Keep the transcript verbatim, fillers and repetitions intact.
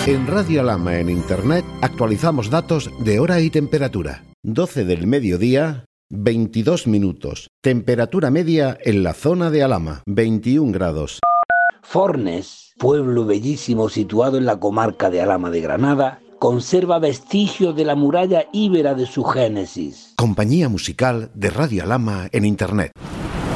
En Radio Alhama en Internet actualizamos datos de hora y temperatura. doce del mediodía, veintidós minutos. Temperatura media en la zona de Alhama, veintiún grados. Fornes, pueblo bellísimo situado en la comarca de Alhama de Granada, conserva vestigios de la muralla íbera de su génesis. Compañía musical de Radio Alhama en Internet.